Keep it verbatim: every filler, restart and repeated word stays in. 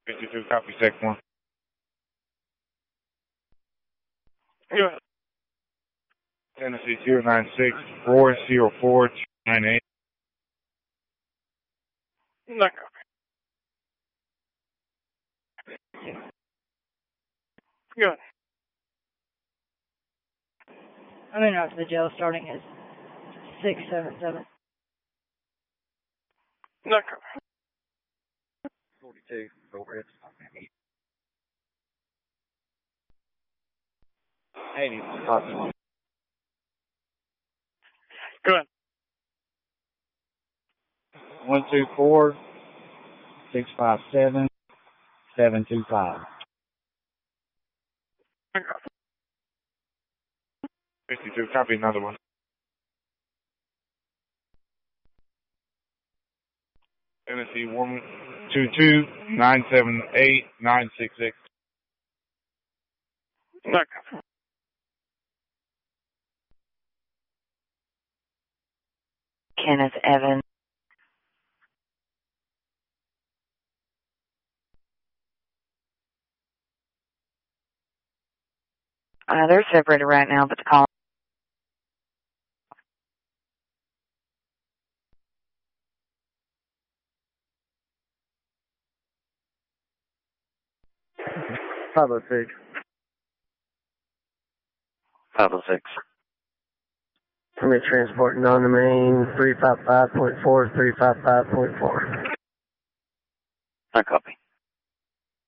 fifty-two, copy, six one. Go ahead. Tennessee zero nine six four zero four two nine eight. No copy. Go ahead. I'm in route to the jail starting at six seven seven. No copy. forty-two, overhead. eighty, copy. Go ahead. one two four, six five seven, seven two five. No copy. fifty-two, copy, another one. Tennessee one two two nine seven eight nine six six. No copy. Kenneth Evans. Uh, they're separated right now, but the call. five oh six. five oh six. Permit transporting on the main three five five point four, three five five point four. No copy.